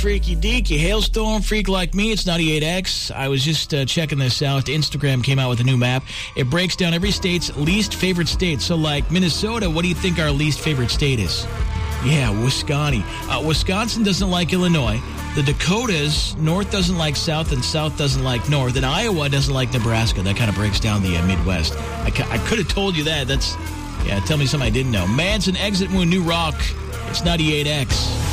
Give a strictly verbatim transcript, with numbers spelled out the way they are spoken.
freaky deaky. Hailstorm freak like me. It's ninety-eight X. I was just uh, checking this out. Instagram came out with a new map. It breaks down every state's least favorite state. So, like Minnesota, what do you think our least favorite state is? Yeah, Wisconsin. Uh, Wisconsin doesn't like Illinois. The Dakotas, North doesn't like South, and South doesn't like North. And Iowa doesn't like Nebraska. That kind of breaks down the uh, Midwest. I, ca- I could have told you that. That's, yeah, tell me something I didn't know. Manson, Exit Wound, New Rock. It's ninety-eight X.